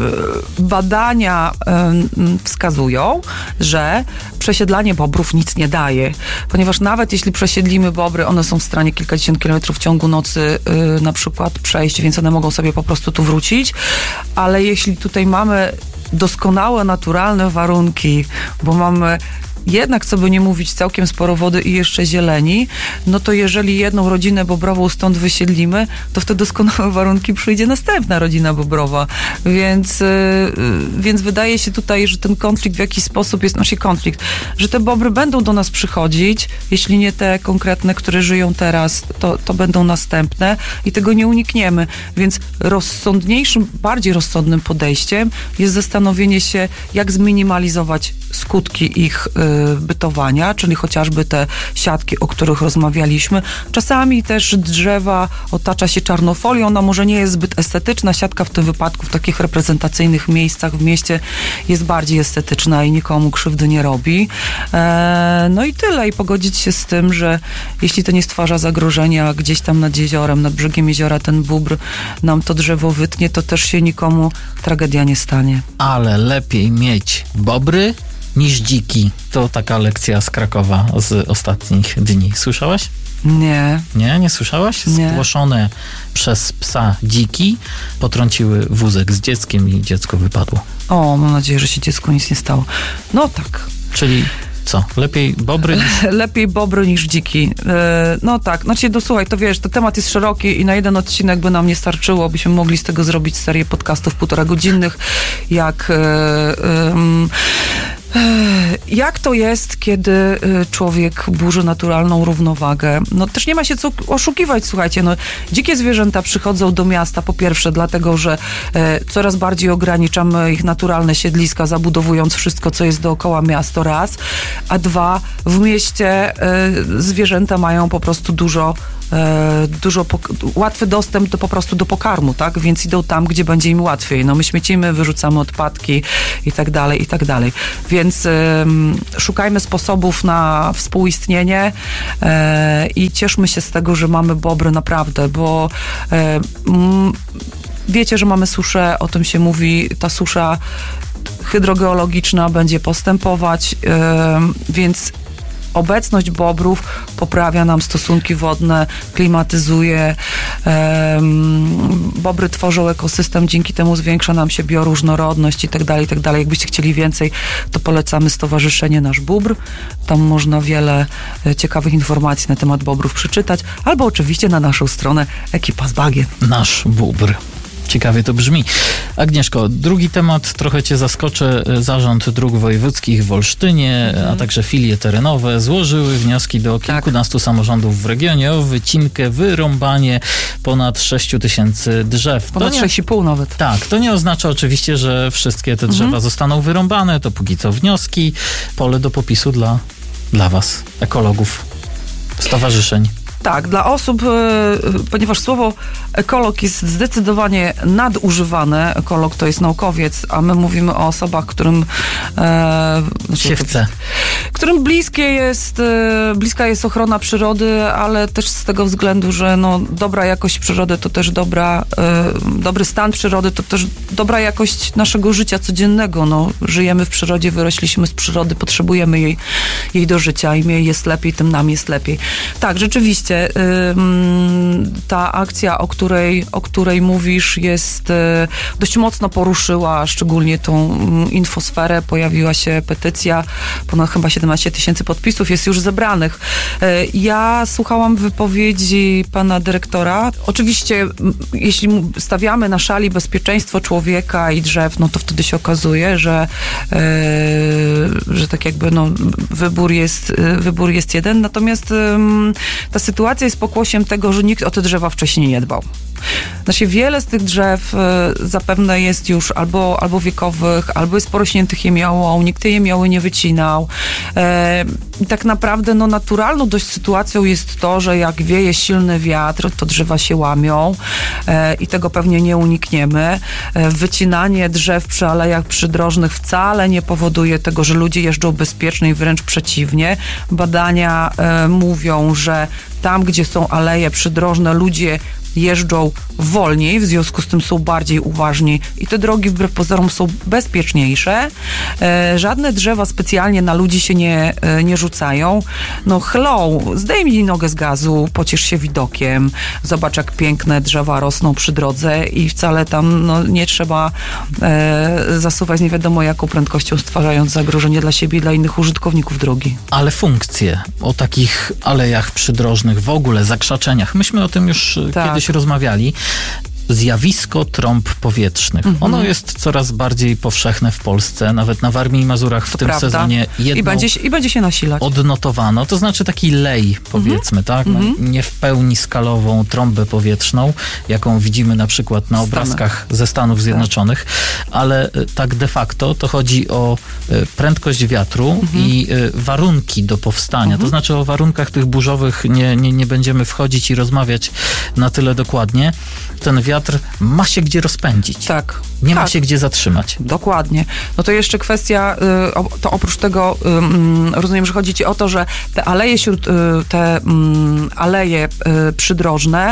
S10: badania y, wskazują, że przesiedlanie bobrów nic nie daje, ponieważ nawet jeśli przesiedlimy bobry, one są w stanie kilkadziesiąt kilometrów w ciągu nocy y, na przykład przejść, więc one mogą sobie po prostu tu wrócić, ale jeśli tutaj mamy doskonałe, naturalne warunki, bo mamy jednak, co by nie mówić, całkiem sporo wody i jeszcze zieleni, no to jeżeli jedną rodzinę bobrową stąd wysiedlimy, to w te doskonałe warunki przyjdzie następna rodzina bobrowa. Więc, yy, więc wydaje się tutaj, że ten konflikt w jakiś sposób jest, znaczy konflikt, że te bobry będą do nas przychodzić, jeśli nie te konkretne, które żyją teraz, to, to będą następne i tego nie unikniemy. Więc rozsądniejszym, bardziej rozsądnym podejściem jest zastanowienie się, jak zminimalizować skutki ich yy, bytowania, czyli chociażby te siatki, o których rozmawialiśmy. Czasami też drzewa otacza się czarnofolią, ona może nie jest zbyt estetyczna, siatka w tym wypadku w takich reprezentacyjnych miejscach w mieście jest bardziej estetyczna i nikomu krzywdy nie robi. Eee, no i tyle. I pogodzić się z tym, że jeśli to nie stwarza zagrożenia gdzieś tam nad jeziorem, nad brzegiem jeziora ten bóbr nam to drzewo wytnie, to też się nikomu tragedia nie stanie.
S5: Ale lepiej mieć bobry niż dziki. To taka lekcja z Krakowa z ostatnich dni. Słyszałaś?
S10: Nie.
S5: Nie? Nie słyszałaś?
S10: Nie.
S5: Zgłoszone przez psa dziki potrąciły wózek z dzieckiem i dziecko wypadło.
S10: O, mam nadzieję, że się dziecku nic nie stało. No tak.
S5: Czyli co? Lepiej bobry niż...
S10: Lepiej bobry niż dziki. Yy, no tak. Znaczy, no słuchaj, to wiesz, to temat jest szeroki i na jeden odcinek by nam nie starczyło, byśmy mogli z tego zrobić serię podcastów półtora godzinnych, jak... Yy, yy, Jak to jest, kiedy człowiek burzy naturalną równowagę? No też nie ma się co oszukiwać, słuchajcie, no dzikie zwierzęta przychodzą do miasta po pierwsze dlatego, że e, coraz bardziej ograniczamy ich naturalne siedliska, zabudowując wszystko, co jest dookoła miasta, raz, a dwa, w mieście e, zwierzęta mają po prostu dużo E, dużo, pok- łatwy dostęp do, po prostu do pokarmu, tak? Więc idą tam, gdzie będzie im łatwiej. No my śmiecimy, wyrzucamy odpadki i tak dalej, i tak dalej. Więc e, szukajmy sposobów na współistnienie e, i cieszmy się z tego, że mamy bobry naprawdę, bo e, m, wiecie, że mamy suszę, o tym się mówi, ta susza hydrogeologiczna będzie postępować, e, więc obecność bobrów poprawia nam stosunki wodne, klimatyzuje. Um, bobry tworzą ekosystem, dzięki temu zwiększa nam się bioróżnorodność i tak dalej, i tak dalej. Jakbyście chcieli więcej, to polecamy Stowarzyszenie Nasz Bóbr. Tam można wiele ciekawych informacji na temat bobrów przeczytać, albo oczywiście na naszą stronę Ekipa z Bagien.
S5: Nasz Bóbr. Ciekawie to brzmi. Agnieszko, drugi temat, trochę cię zaskoczę. Zarząd Dróg Wojewódzkich w Olsztynie, mm. a także filie terenowe złożyły wnioski do kilkunastu tak. samorządów w regionie o wycinkę, wyrąbanie ponad sześciu tysięcy drzew.
S10: Ponad sześć i pół nawet.
S5: Tak, to nie oznacza oczywiście, że wszystkie te drzewa mm. zostaną wyrąbane. To póki co wnioski, pole do popisu dla, dla was, ekologów, stowarzyszeń.
S10: Tak, dla osób, ponieważ słowo ekolog jest zdecydowanie nadużywane, ekolog to jest naukowiec, a my mówimy o osobach, którym e,
S5: się chce.
S10: Którym bliskie jest, e, bliska jest ochrona przyrody, ale też z tego względu, że no, dobra jakość przyrody to też dobra, e, dobry stan przyrody to też dobra jakość naszego życia codziennego. No, żyjemy w przyrodzie, wyrośliśmy z przyrody, potrzebujemy jej, jej do życia. Im jej jest lepiej, tym nam jest lepiej. Tak, rzeczywiście ta akcja, o której, o której mówisz, jest dość mocno poruszyła, szczególnie tą infosferę. Pojawiła się petycja, ponad chyba siedemnaście tysięcy podpisów jest już zebranych. Ja słuchałam wypowiedzi pana dyrektora. Oczywiście, jeśli stawiamy na szali bezpieczeństwo człowieka i drzew, no to wtedy się okazuje, że, że tak jakby no, wybór jest, wybór jest jeden. Natomiast ta sytuacja jest pokłosiem tego, że nikt o te drzewa wcześniej nie dbał. Znaczy, wiele z tych drzew y, zapewne jest już albo, albo wiekowych, albo jest porośniętych jemiołą, nikt tej jemioły nie wycinał. E, I tak naprawdę no, naturalną dość sytuacją jest to, że jak wieje silny wiatr, to drzewa się łamią e, i tego pewnie nie unikniemy. E, wycinanie drzew przy alejach przydrożnych wcale nie powoduje tego, że ludzie jeżdżą bezpiecznie, wręcz przeciwnie. Badania e, mówią, że tam, gdzie są aleje przydrożne, ludzie jeżdżą wolniej, w związku z tym są bardziej uważni i te drogi wbrew pozorom są bezpieczniejsze. E, żadne drzewa specjalnie na ludzi się nie, e, nie rzucają. No hello, zdejmij nogę z gazu, pociesz się widokiem, zobacz jak piękne drzewa rosną przy drodze i wcale tam no, nie trzeba e, zasuwać nie wiadomo jaką prędkością, stwarzając zagrożenie dla siebie i dla innych użytkowników drogi.
S5: Ale funkcje o takich alejach przydrożnych, w ogóle zakrzaczeniach, myśmy o tym już tak. kiedyś rozmawiali. Zjawisko trąb powietrznych. Mm-hmm. Ono jest coraz bardziej powszechne w Polsce, nawet na Warmii i Mazurach w to tym prawda. sezonie jedną
S10: I będzie, i będzie się nasilać.
S5: Odnotowano. To znaczy taki lej, powiedzmy, mm-hmm. tak? No, mm-hmm. nie w pełni skalową trąbę powietrzną, jaką widzimy na przykład na obrazkach ze Stanów Zjednoczonych, tak. ale tak de facto to chodzi o prędkość wiatru mm-hmm. i warunki do powstania. Mm-hmm. To znaczy o warunkach tych burzowych nie, nie, nie będziemy wchodzić i rozmawiać na tyle dokładnie. Ten wiatr ma się gdzie rozpędzić.
S10: Tak.
S5: Nie
S10: tak.
S5: ma się gdzie zatrzymać.
S10: Dokładnie. No to jeszcze kwestia, to oprócz tego rozumiem, że chodzi ci o to, że te aleje, te aleje przydrożne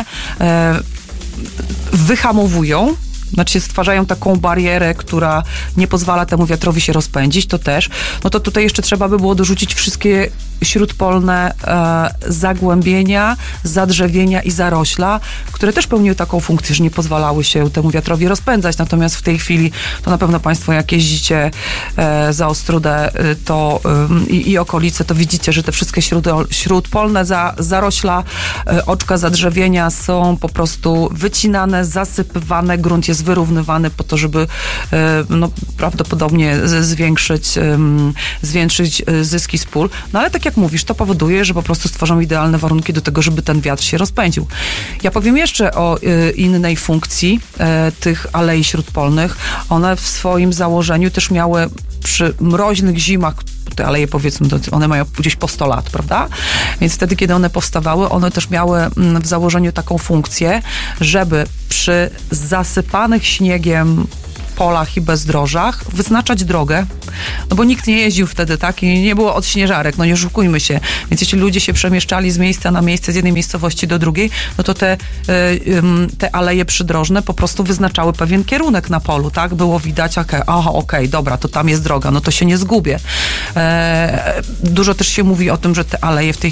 S10: wyhamowują, znaczy stwarzają taką barierę, która nie pozwala temu wiatrowi się rozpędzić, to też. No to tutaj jeszcze trzeba by było dorzucić wszystkie śródpolne e, zagłębienia, zadrzewienia i zarośla, które też pełniły taką funkcję, że nie pozwalały się temu wiatrowi rozpędzać. Natomiast w tej chwili, to na pewno Państwo jak jeździcie e, za Ostródę to, e, i okolice, to widzicie, że te wszystkie śród, śródpolne za, zarośla, e, oczka zadrzewienia są po prostu wycinane, zasypywane, grunt jest jest wyrównywany po to, żeby e, no, prawdopodobnie z, zwiększyć, um, zwiększyć zyski z pól. No ale tak jak mówisz, to powoduje, że po prostu stworzą idealne warunki do tego, żeby ten wiatr się rozpędził. Ja powiem jeszcze o e, innej funkcji e, tych alei śródpolnych. One w swoim założeniu też miały przy mroźnych zimach, te aleje powiedzmy, one mają gdzieś po sto lat, prawda? Więc wtedy, kiedy one powstawały, one też miały w założeniu taką funkcję, żeby przy zasypanych śniegiem polach i bezdrożach wyznaczać drogę, no bo nikt nie jeździł wtedy, tak? I nie było odśnieżarek, no nie oszukujmy się. Więc jeśli ludzie się przemieszczali z miejsca na miejsce, z jednej miejscowości do drugiej, no to te, te aleje przydrożne po prostu wyznaczały pewien kierunek na polu, tak? Było widać, okay, aha, okej, okay, dobra, to tam jest droga, no to się nie zgubię. E, dużo też się mówi o tym, że te aleje w tej